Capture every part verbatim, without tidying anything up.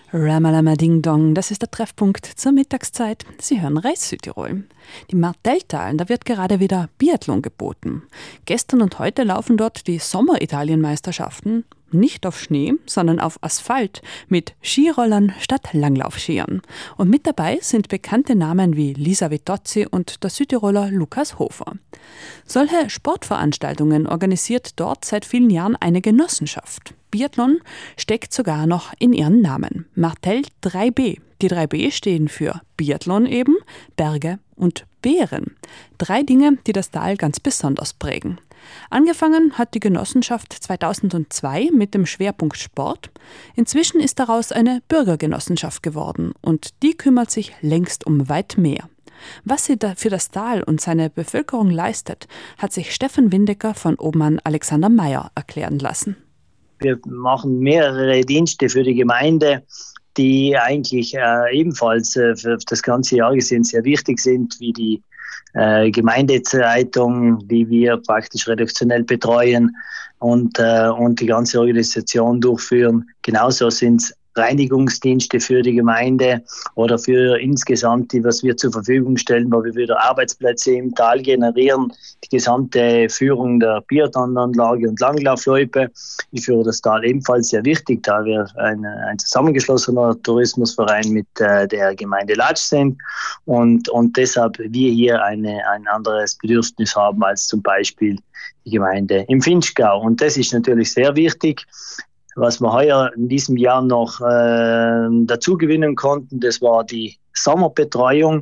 Ramalama Ding Dong, das ist der Treffpunkt zur Mittagszeit. Sie hören Reis Südtirol. Die Marteltal, da wird gerade wieder Biathlon geboten. Gestern und heute laufen dort die Sommer-Italien-Meisterschaften. Nicht auf Schnee, sondern auf Asphalt mit Skirollern statt Langlaufskiern. Und mit dabei sind bekannte Namen wie Lisa Vitozzi und der Südtiroler Lukas Hofer. Solche Sportveranstaltungen organisiert dort seit vielen Jahren eine Genossenschaft. Biathlon steckt sogar noch in ihren Namen. Martel drei B. Die drei B stehen für Biathlon eben, Berge und Bären. Drei Dinge, die das Tal ganz besonders prägen. Angefangen hat die Genossenschaft zweitausendzwei mit dem Schwerpunkt Sport. Inzwischen ist daraus eine Bürgergenossenschaft geworden und die kümmert sich längst um weit mehr. Was sie da für das Tal und seine Bevölkerung leistet, hat sich Stefan Windecker von Obmann Alexander Meyer erklären lassen. Wir machen mehrere Dienste für die Gemeinde, die eigentlich äh, ebenfalls äh, für das ganze Jahr gesehen sehr wichtig sind, wie die äh, Gemeindezeitung, die wir praktisch redaktionell betreuen und, äh, und die ganze Organisation durchführen. Genauso sind es Reinigungsdienste für die Gemeinde oder für insgesamt, die, was wir zur Verfügung stellen, wo wir wieder Arbeitsplätze im Tal generieren. Die gesamte Führung der Biathlonanlage und Langlaufloipe ist für das Tal ebenfalls sehr wichtig, da wir ein, ein zusammengeschlossener Tourismusverein mit äh, der Gemeinde Latsch sind und, und deshalb wir hier eine, ein anderes Bedürfnis haben als zum Beispiel die Gemeinde im Vinschgau. Und das ist natürlich sehr wichtig. Was wir heuer in diesem Jahr noch äh, dazu gewinnen konnten, das war die Sommerbetreuung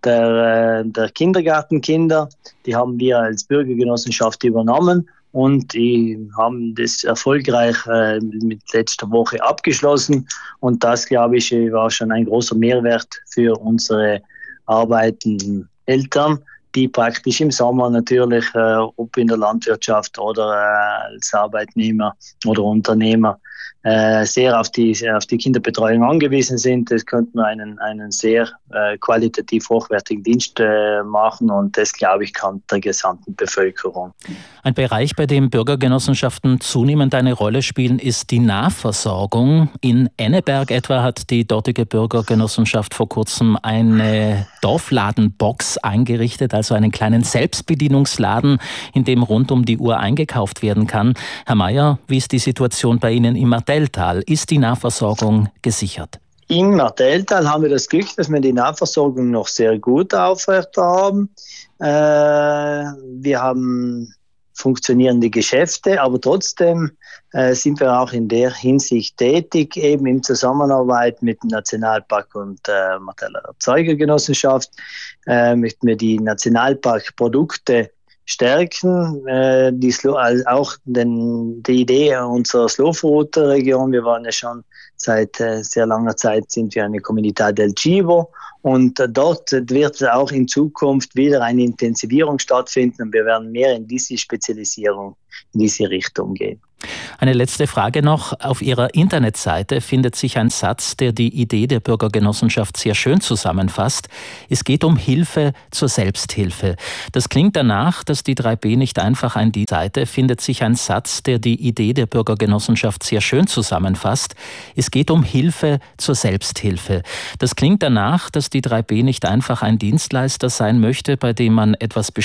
der, äh, der Kindergartenkinder. Die haben wir als Bürgergenossenschaft übernommen und die haben das erfolgreich äh, mit letzter Woche abgeschlossen. Und das, glaube ich, war schon ein großer Mehrwert für unsere arbeitenden Eltern, die praktisch im Sommer natürlich, äh, ob in der Landwirtschaft oder äh, als Arbeitnehmer oder Unternehmer, äh, sehr auf die, auf die Kinderbetreuung angewiesen sind. Das könnte man einen, einen sehr äh, qualitativ hochwertigen Dienst äh, machen und das, glaube ich, kann der gesamten Bevölkerung. Ein Bereich, bei dem Bürgergenossenschaften zunehmend eine Rolle spielen, ist die Nahversorgung. In Enneberg etwa hat die dortige Bürgergenossenschaft vor kurzem eine Dorfladenbox eingerichtet, also einen kleinen Selbstbedienungsladen, in dem rund um die Uhr eingekauft werden kann. Herr Meyer, wie ist die Situation bei Ihnen im Marteltal? Ist die Nahversorgung gesichert? Im Marteltal haben wir das Glück, dass wir die Nahversorgung noch sehr gut aufrecht haben. Äh, wir haben funktionierende Geschäfte, aber trotzdem äh, sind wir auch in der Hinsicht tätig, eben in Zusammenarbeit mit dem Nationalpark und äh, Marteller Erzeugergenossenschaft, äh, möchten wir die Nationalparkprodukte stärken, äh, die Slo- auch den, die Idee unserer Slowfood-Region. Wir waren ja schon seit äh, sehr langer Zeit sind wir eine Comunità del Cibo und äh, dort wird auch in Zukunft wieder eine Intensivierung stattfinden und wir werden mehr in diese Spezialisierung, in diese Richtung gehen. Eine letzte Frage noch. Auf Ihrer Internetseite findet sich ein Satz, der die Idee der Bürgergenossenschaft sehr schön zusammenfasst. Es geht um Hilfe zur Selbsthilfe. Das klingt danach, dass die drei B nicht einfach ein die Seite findet sich ein Satz, der die Idee der Bürgergenossenschaft sehr schön zusammenfasst. Es geht um Hilfe zur Selbsthilfe. Das klingt danach, dass die drei B nicht einfach ein Dienstleister sein möchte, bei dem man etwas